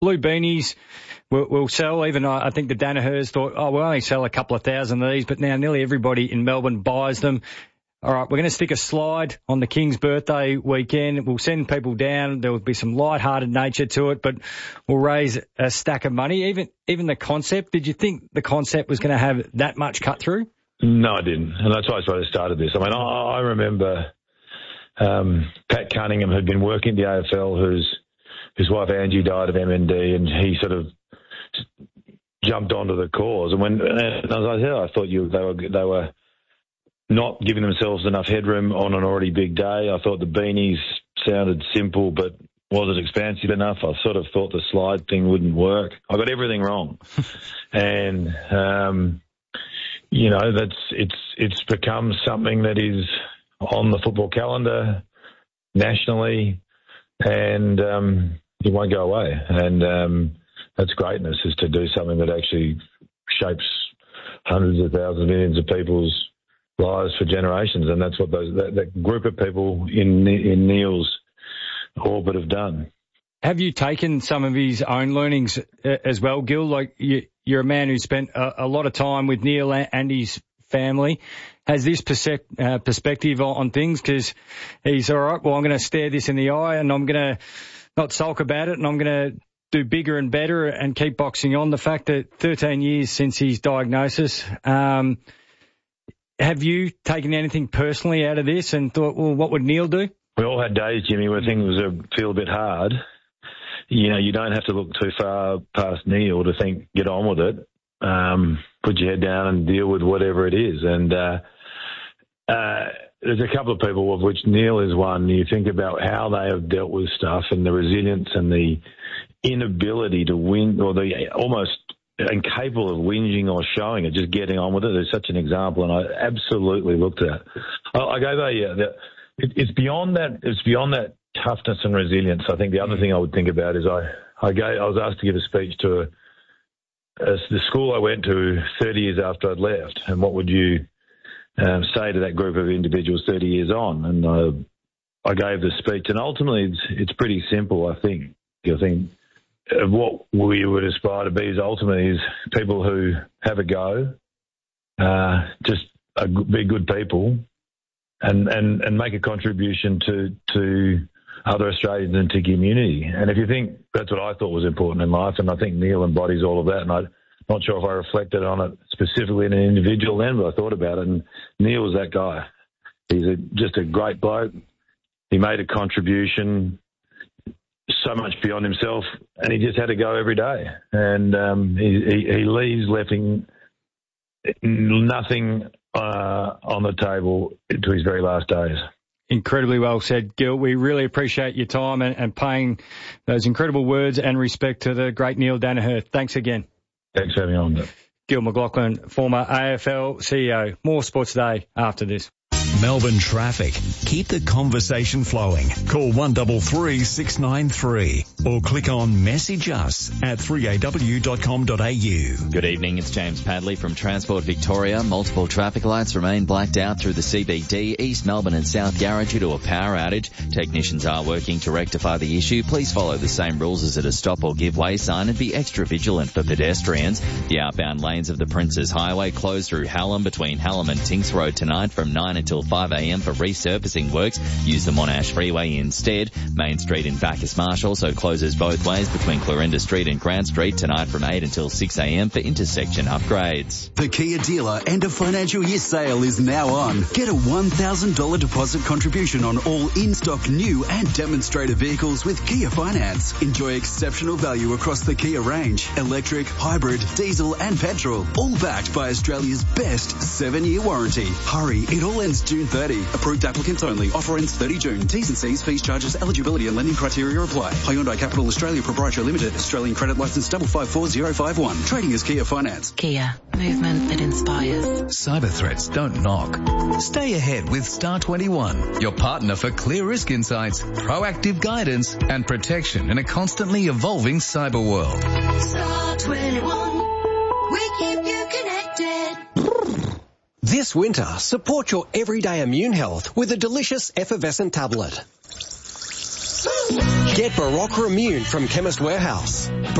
blue beanies will sell. Even I think the Danahers thought, we'll only sell a couple of thousand of these, but now nearly everybody in Melbourne buys them. All right, we're going to stick a slide on the King's birthday weekend. We'll send people down. There will be some light-hearted nature to it, but we'll raise a stack of money. Even the concept, did you think the concept was going to have that much cut through? No, I didn't. And that's why I sort of started this. I mean, I remember Pat Cunningham had been working at the AFL, his wife Angie died of MND, and he sort of jumped onto the cause. And as I said, I thought they were not giving themselves enough headroom on an already big day. I thought the beanies sounded simple, but was it expansive enough? I sort of thought the slide thing wouldn't work. I got everything wrong. And, it's become something that is on the football calendar nationally, and it won't go away. And that's greatness, is to do something that actually shapes hundreds of thousands, millions of people's lives for generations, and that's what that group of people in Neil's orbit have done. Have you taken some of his own learnings as well, Gil? Like, you're a man who spent a lot of time with Neil and his family. Has this perspective on things? Because he's, all right, well, I'm going to stare this in the eye and I'm going to not sulk about it, and I'm going to do bigger and better and keep boxing on. The fact that 13 years since his diagnosis, have you taken anything personally out of this and thought, well, what would Neil do? We all had days, Jimmy, where things feel a bit hard. You don't have to look too far past Neil to think, get on with it. Put your head down and deal with whatever it is. And there's a couple of people, of which Neil is one. You think about how they have dealt with stuff and the resilience and the inability to win, or the almost incapable of whinging or showing it, just getting on with it. There's such an example, and I absolutely looked at it. I gave it's beyond that. It's beyond that toughness and resilience. I think the other thing I would think about is I was asked to give a speech to the school I went to 30 years after I'd left, and what would you say to that group of individuals 30 years on? And I gave the speech, and ultimately it's pretty simple. I think what we would aspire to be is ultimately people who have a go, just be good people, and make a contribution to other Australians and to community. And if you think that's what I thought was important in life, and I think Neil embodies all of that, and I'm not sure if I reflected on it specifically in an individual then, but I thought about it, and Neil was that guy. He's just a great bloke. He made a contribution so much beyond himself, and he just had to go every day. And he leaves leaving nothing on the table to his very last days. Incredibly well said, Gil. We really appreciate your time and paying those incredible words and respect to the great Neil Danaher. Thanks again. Thanks for having me on. Gil McLachlan, former AFL CEO. More Sports Day after this. Melbourne traffic. Keep the conversation flowing. Call 133 693 or click on message us at 3aw.com.au. Good evening, it's James Padley from Transport Victoria. Multiple traffic lights remain blacked out through the CBD, East Melbourne and South Yarra due to a power outage. Technicians are working to rectify the issue. Please follow the same rules as at a stop or give way sign and be extra vigilant for pedestrians. The outbound lanes of the Princes Highway closed through Hallam between Hallam and Tinks Road tonight from 9 until 5 a.m. for resurfacing works. Use the Monash Freeway instead. Main Street in Bacchus Marsh also closes both ways between Clarinda Street and Grant Street tonight from 8 until 6 a.m. for intersection upgrades. The Kia dealer end of financial year sale is now on. Get a $1,000 deposit contribution on all in-stock new and demonstrator vehicles with Kia Finance. Enjoy exceptional value across the Kia range. Electric, hybrid, diesel and petrol. All backed by Australia's best 7-year warranty. Hurry, it all ends June 30. Approved applicants only. Offer ends 30 June. T's and C's, fees, charges, eligibility and lending criteria apply. Hyundai Capital Australia Proprietary Limited. Australian credit licence 554051. Trading as Kia Finance. Kia. Movement that inspires. Cyber threats don't knock. Stay ahead with Star 21, your partner for clear risk insights, proactive guidance and protection in a constantly evolving cyber world. Star 21. We keep you connected. This winter, support your everyday immune health with a delicious effervescent tablet. Get Barocca Immune from Chemist Warehouse.